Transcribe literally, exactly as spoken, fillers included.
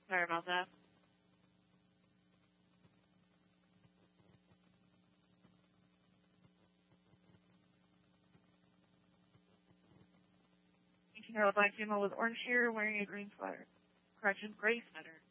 Sorry about that. eighteen-year-old black female with orange hair wearing a green sweater. Correction, gray sweater.